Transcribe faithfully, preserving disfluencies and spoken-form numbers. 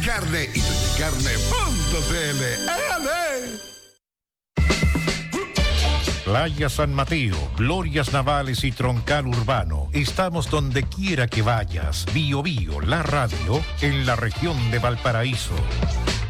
Carne y doña carne punto c l. ¡Ale! Playa San Mateo, Glorias Navales y Troncal Urbano. Estamos donde quiera que vayas. Bio Bio, la radio, en la región de Valparaíso.